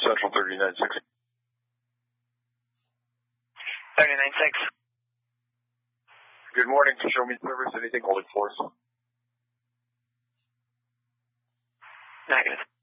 Central 39-6. 39-6. Good morning. Show me service. Anything holding force? Negative.